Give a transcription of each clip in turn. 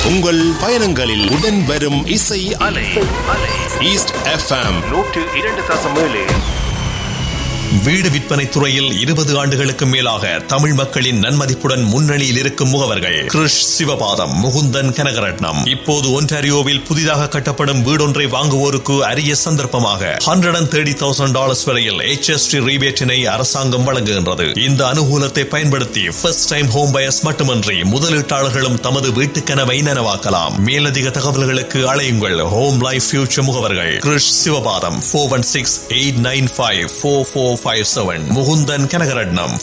உங்கள் பயணங்களில் உடன் வரும் இசை அலை. East FM 102.7. வீடு விற்பனை துறையில் 20 ஆண்டுகளுக்கு மேலாக தமிழ் மக்களின் நன்மதிப்புடன் முன்னணியில் இருக்கும் முகவர்கள் கிருஷ் சிவபாதம், முகுந்தன் கனகரட்னம். இப்போது ஒன்டாரியோவில் புதிதாக கட்டப்படும் வீடொன்றை வாங்குவோருக்கு அரிய சந்தர்ப்பமாக $130,000 வரையில் HST ரீபேட்டினை அரசாங்கம் வழங்குகின்றது. இந்த அனுகூலத்தை பயன்படுத்தி ஃபர்ஸ்ட் டைம் ஹோம் பயர்ஸ் மட்டுமின்றி முதலீட்டாளர்களும் தமது வீட்டு கனவை நனவாக்கலாம். மேலதிக தகவல்களுக்கு அழையுங்கள். ஹோம் லைஃப் ஃபியூச்சர் முகவர்கள் கிருஷ் Sivapatham 416-895-4457. Mukundan Kanagaratnam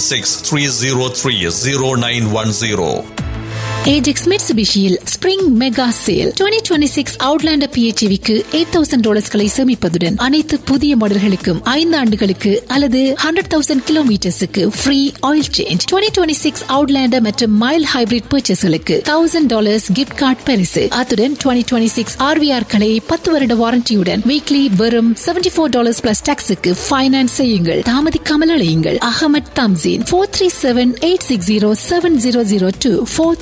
416-303-0910. Ajax மிட்சுபிஷியில் spring mega sale 2026 Outlander PHEVக்கு $8,000 சேமிப்பதுடன் அனைத்து புதிய மாடல்களுக்கும் 5 ஆண்டுகளுக்கு அல்லது 100,000 கிலோமீட்டர்ஸுக்கு ஃப்ரீ ஆயில் சேஞ்ச். 2026 அவுட்லாண்டர் மற்றும் மைல் ஹைபிரிட் பர்ச்சேஸ்களுக்கு $1,000 கிஃப்ட் கார்டு பரிசு. அத்துடன் 2026 RVR-களை 10 வருட வாரண்டியுடன் வீக்லி வெறும் $74 பிளஸ் டாக்ஸுக்கு ஃபைனான்ஸ் செய்யுங்கள். தாமதிக்காமல் அழையுங்கள். அகமது தம்சீன் 437-860-7002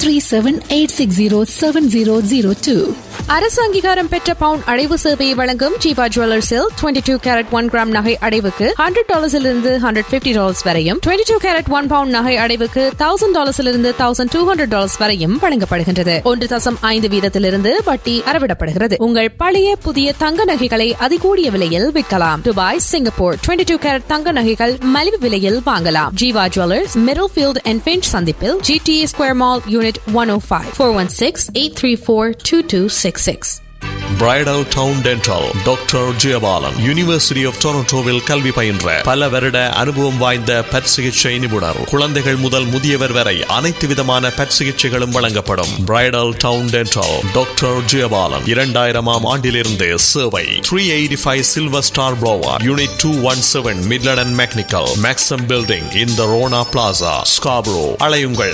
437-860-7002. அரசு அங்கீகாரம் பெற்ற பவுன் அடைவு சேவையை வழங்கும் ஜீவா ஜுவல்லர்ஸில் 22 கேரட் 1 கிராம் நகை அடைவுக்கு $100 $150 வரையும், 22 கேரட் 1 பவுண்ட் நகை அடைவுக்கு $1,000 $1,200 வரையும் வழங்கப்படுகின்றது. 1.5 வீதத்திலிருந்து வட்டி அறவிடப்படுகிறது. உங்கள் பழைய புதிய தங்க நகைகளை அதிகூடிய விலையில் விற்கலாம். துபாய், சிங்கப்பூர் 22 கேரட் தங்க நகைகள் மலிவு விலையில் வாங்கலாம். Jeeva jewellers, middle field and pinch சந்திப்பில் GTA square mall unit 105 416-834-2266. Bridal down dental doctor Jayabalan university of டொரண்டோவில் கல்வி பயின்ற பல வருட அனுபவம் வாய்ந்த பற் சிகிச்சை நிபுணர். குழந்தைகள் முதல் முதியவர் வரை அனைத்து விதமான பற் சிகிச்சைகளும் வழங்கப்படும். Bridal down dental doctor Jayabalan 2000ஆம் ஆண்டிலிருந்து சேவை. 385 silver star blower unit 217 Midland and mechanical மேக்ஸம் building in the Rona plaza, Scarborough. அழையுங்கள்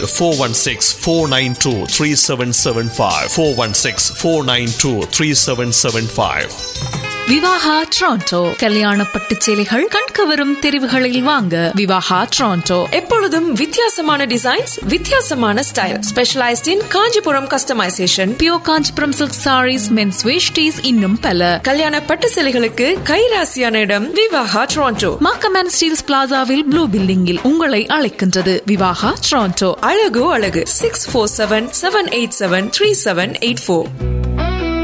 416-492-3775 416-492-3775. விவாகா டொரண்டோ கல்யாண பட்டு சேலைகள் கண்கவரும் தெரிவுகளில் வாங்க விவாகா டொரண்டோ. எப்பொழுதும் வித்தியாசமான டிசைன்ஸ், வித்தியாசமான ஸ்டைல், ஸ்பெஷலைஸ்ட் இன் Kanchipuram customisation, pure Kanchipuram silk saris, men's veshtis, இன்னும் பல. கல்யாண பட்டு சேலைகளுக்கு கைராசியான இடம் Vivaha Toronto. Markham Steeles பிளாசாவில் blue பில்டிங்கில் உங்களை அழைக்கின்றது விவாகா டொரண்டோ. அழகு 647-787-3784.